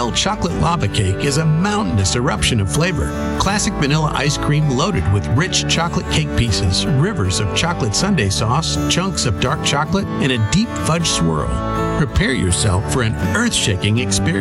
Bell Chocolate Lava Cake is a mountainous eruption of flavor. Classic vanilla ice cream loaded with rich chocolate cake pieces, rivers of chocolate sundae sauce, chunks of dark chocolate, and a deep fudge swirl. Prepare yourself for an earth-shaking experience.